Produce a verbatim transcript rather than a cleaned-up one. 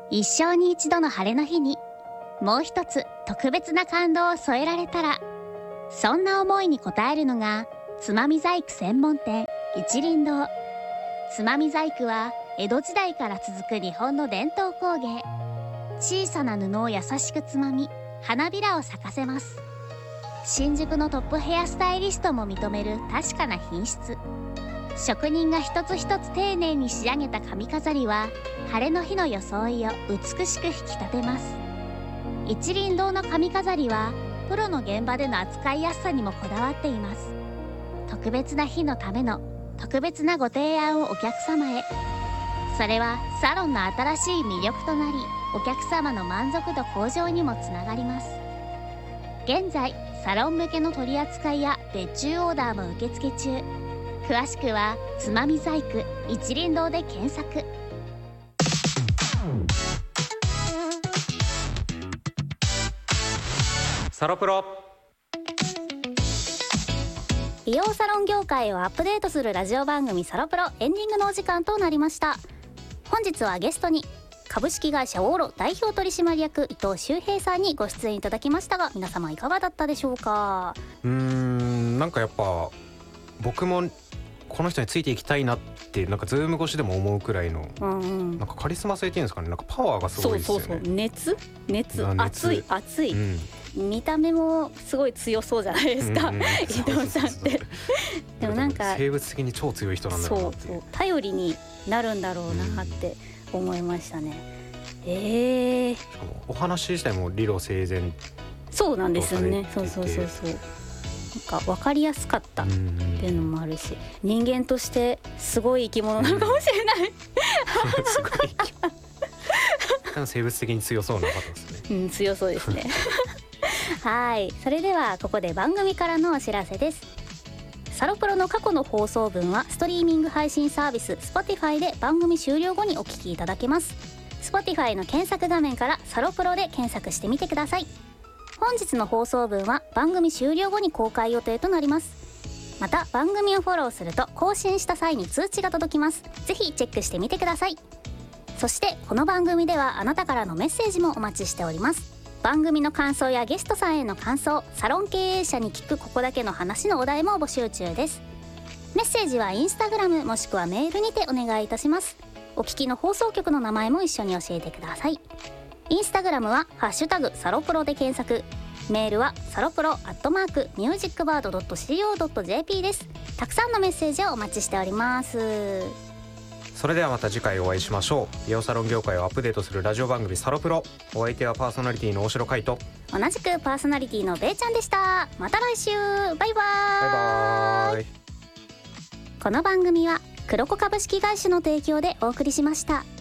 一生に一度の晴れの日にもう一つ特別な感動を添えられたら、そんな思いに応えるのがつまみ細工専門店一輪堂。つまみ細工は江戸時代から続く日本の伝統工芸。小さな布を優しくつまみ花びらを咲かせます。新宿のトップヘアスタイリストも認める確かな品質。職人が一つ一つ丁寧に仕上げた髪飾りは晴れの日の装いを美しく引き立てます。一輪堂の髪飾りはプロの現場での扱いやすさにもこだわっています。特別な日のための特別なご提案をお客様へ。それはサロンの新しい魅力となり、お客様の満足度向上にもつながります。現在サロン向けの取り扱いや別注オーダーも受付中。詳しくはつまみ細工一輪堂で検索。 サロプロ。 美容サロン業界をアップデートするラジオ番組サロプロ、エンディングのお時間となりました。本日はゲストに株式会社オーロ代表取締役伊藤修平さんにご出演いただきましたが、皆様いかがだったでしょうか。 うーんなんかやっぱ僕もこの人についていきたいなってなんかズーム越しでも思うくらいの、うんうん、なんかカリスマ性っていうんですかね、なんかパワーがすごいですよね。 そうそうそう、熱熱熱い熱い、うん、見た目もすごい強そうじゃないですか、うんうん、伊藤さんってでもなんか生物的に超強い人なんだろうなっていう、 そうそう頼りになるんだろうなって思いましたね、うん、えー、しかもお話自体も理路整然。 そうなんですよね。そうそうそうそう、なんか分かりやすかったっていうのもあるし、人間としてすごい生き物なのかもしれない、うん、 すごい生き物生物的に強そうな方ですね、 うん、強そうですねはい、それではここで番組からのお知らせです。サロプロの過去の放送分はストリーミング配信サービス Spotify で番組終了後にお聞きいただけます。 Spotify の検索画面からサロプロで検索してみてください。本日の放送分は番組終了後に公開予定となります。また番組をフォローすると更新した際に通知が届きます。ぜひチェックしてみてください。そしてこの番組ではあなたからのメッセージもお待ちしております。番組の感想やゲストさんへの感想、サロン経営者に聞くここだけの話のお題も募集中です。メッセージはインスタグラムもしくはメールにてお願いいたします。お聞きの放送局の名前も一緒に教えてください。インスタグラムはハッシュタグサロプロで検索、メールはサロプロアットマークミュージックバードドットシーオードットジェーピー です。たくさんのメッセージをお待ちしております。 それではまた次回お会いしましょう。美容サロン業界をアップデートするラジオ番組サロプロ。お相手はパーソナリティの大城海斗、 同じくパーソナリティのべーちゃんでした。また来週、バイバーイ。バイバーイ。この番組は黒子株式会社の提供でお送りしました。